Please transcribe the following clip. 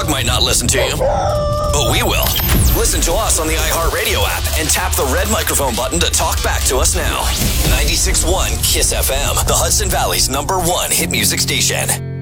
dog might not listen to you, but we will. Listen to us on the iHeartRadio app and tap the red microphone button to talk back to us now. 96.1 KISS FM, the Hudson Valley's #1 hit music station.